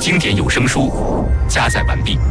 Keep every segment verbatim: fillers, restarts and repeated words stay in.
经典有声书加载完毕。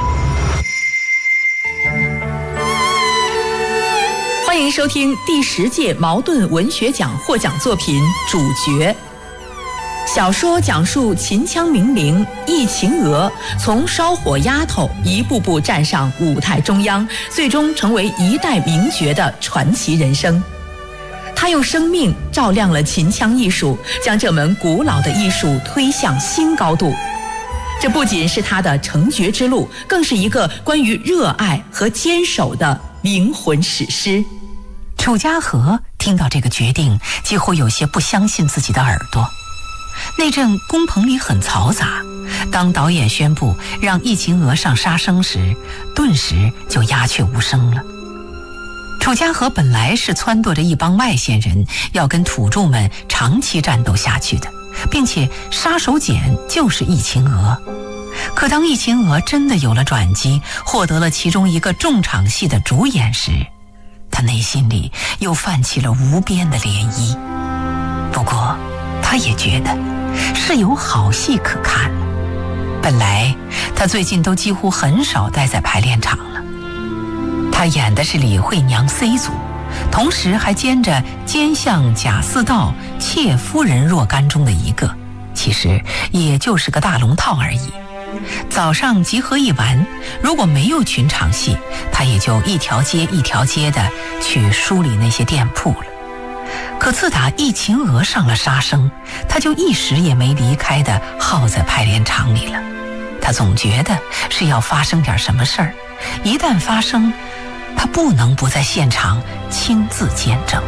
欢迎收听第十届茅盾文学奖获奖作品《主角》。小说讲述秦腔名伶易秦娥从烧火丫头一步步站上舞台中央，最终成为一代名角的传奇人生。她用生命照亮了秦腔艺术，将这门古老的艺术推向新高度。这不仅是她的成角之路，更是一个关于热爱和坚守的灵魂史诗。 楚家和听到这个决定，几乎有些不相信自己的耳朵。那阵工棚里很嘈杂，当导演宣布让易秦娥上杀生时，顿时就鸦雀无声了。楚家和本来是撺掇着一帮外县人要跟土著们长期战斗下去的，并且杀手锏就是易秦娥。可当易秦娥真的有了转机，获得了其中一个重场戏的主演时，他内心里又泛起了无边的涟漪。不过他也觉得是有好戏可看。本来他最近都几乎很少待在排练场了。他演的是李慧娘 C 组，同时还兼着奸相贾似道妾夫人若干中的一个，其实也就是个大龙套而已。早上集合一完，如果没有群场戏，他也就一条街一条街的去梳理那些店铺了。可自打易秦娥上了杀生，他就一时也没离开的耗在排练场里了。他总觉得是要发生点什么事儿，一旦发生，他不能不在现场亲自见证。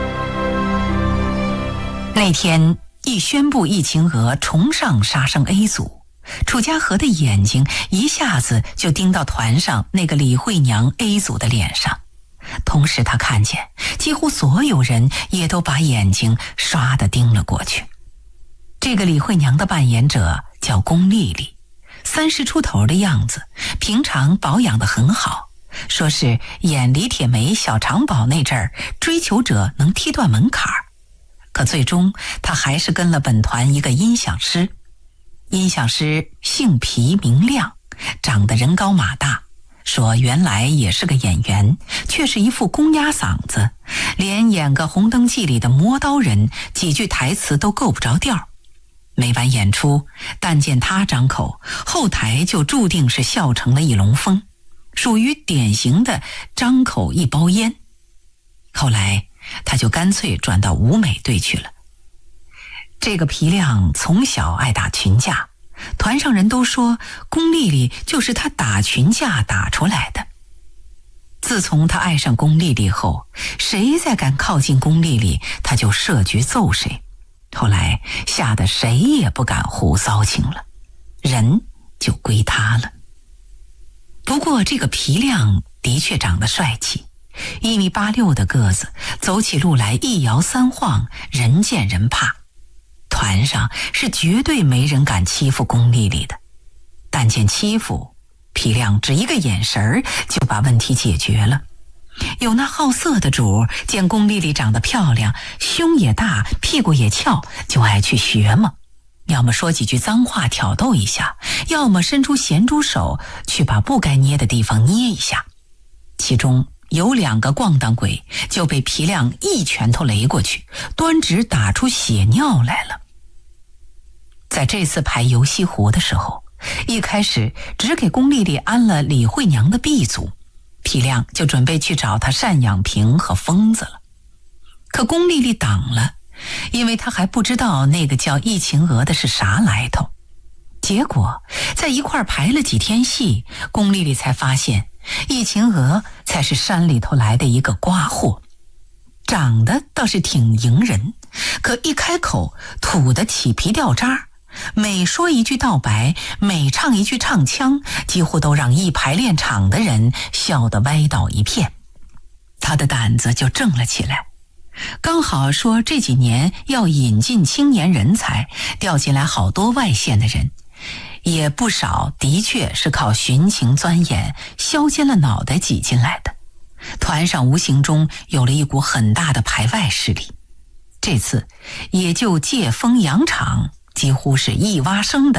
那天一宣布易秦娥重上杀生 A 组，楚家和的眼睛一下子就盯到团上那个李慧娘 A 组的脸上，同时他看见几乎所有人也都把眼睛唰地盯了过去。这个李慧娘的扮演者叫龚丽丽，三十出头的样子，平常保养得很好，说是演李铁梅小长宝那阵儿追求者能踢断门槛儿。可最终她还是跟了本团一个音响师，音响师姓皮名亮，长得人高马大，说原来也是个演员，却是一副公鸭嗓子，连演个红灯记里的磨刀人几句台词都够不着调。每晚演出，但见他张口，后台就注定是笑成了一龙凤，属于典型的张口一包烟。后来他就干脆转到舞美队去了。这个皮亮从小爱打群架，团上人都说龚丽丽就是他打群架打出来的。自从他爱上龚丽丽后，谁再敢靠近龚丽丽，他就设局揍谁。后来吓得谁也不敢胡骚情了，人就归他了。不过这个皮亮的确长得帅气，一米八六的个子，走起路来一摇三晃，人见人怕。团上是绝对没人敢欺负龚丽丽的，但见欺负，皮亮只一个眼神儿就把问题解决了。有那好色的主见龚丽丽长得漂亮，胸也大，屁股也翘，就爱去学嘛，要么说几句脏话挑逗一下，要么伸出咸猪手去把不该捏的地方捏一下。其中有两个咣当鬼就被皮亮一拳头擂过去，端直打出血尿来了。在这次排游西湖的时候，一开始只给龚丽丽安了李慧娘的 B 组，皮亮就准备去找他单养平和疯子了。可龚丽丽挡了，因为他还不知道那个叫易秦娥的是啥来头。结果在一块排了几天戏，龚丽丽才发现易秦娥才是山里头来的一个瓜货，长得倒是挺迎人，可一开口吐得起皮掉渣，每说一句道白，每唱一句唱腔，几乎都让一排练场的人笑得歪倒一片。他的胆子就正了起来，刚好说这几年要引进青年人才，调进来好多外县的人，也不少的确是靠寻情钻研削尖了脑袋挤进来的。团上无形中有了一股很大的排外势力，这次也就借风扬场，几乎是一挖生的